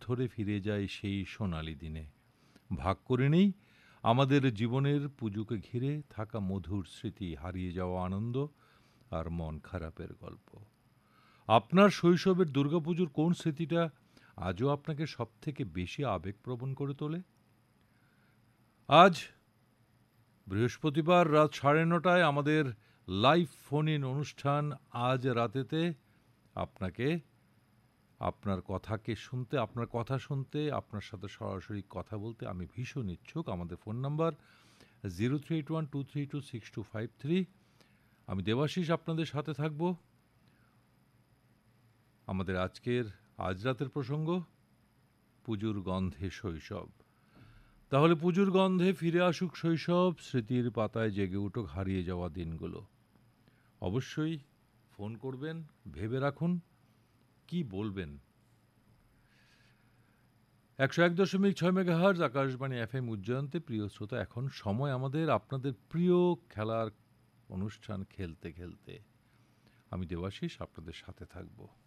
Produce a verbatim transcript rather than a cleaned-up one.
ধরে ফিরে যাই সেই সোনালি দিনে। ভাগ করে নেই আমাদের জীবনের পুজোকে ঘিরে থাকা মধুর স্মৃতি, হারিয়ে যাওয়া আনন্দ আর মন খারাপের গল্প। আপনার শৈশবের দুর্গাপুজোর কোন স্মৃতিটা আজও আপনাকে সবথেকে বেশি আবেগপ্রবণ করে তোলে? আজ বৃহস্পতিবার রাত সাড়ে নটায় আমাদের লাইভ ফোন ইন অনুষ্ঠান আজ রাতেতে আপনাকে আপনার কথাকে শুনতে, আপনার কথা শুনতে, আপনার সাথে সরাসরি কথা বলতে আমি ভীষণ ইচ্ছুক। আমাদের phone number zero three eight one two three two six two five three. আমি দেবাশিস আপনাদের সাথে থাকব। আমাদের আজকের আজ রাতের প্রসঙ্গ পুজোর গন্ধে শৈশব। তাহলে পুজোর গন্ধে ফিরে আসুক শৈশব, স্মৃতির পাতায় জেগে উঠুক হারিয়ে যাওয়া দিনগুলো। অবশ্যই ফোন করবেন, ভেবে রাখুন কি বলবেন। একশো এক দশমিক ছয় মেগাহার্জ আকাশবাণী এফ এম উজ্জয়ন্তে প্রিয় শ্রোতা, এখন সময় আমাদের আপনাদের প্রিয় খেলার অনুষ্ঠান খেলতে খেলতে। আমি দেবাশিস আপনাদের সাথে থাকবো।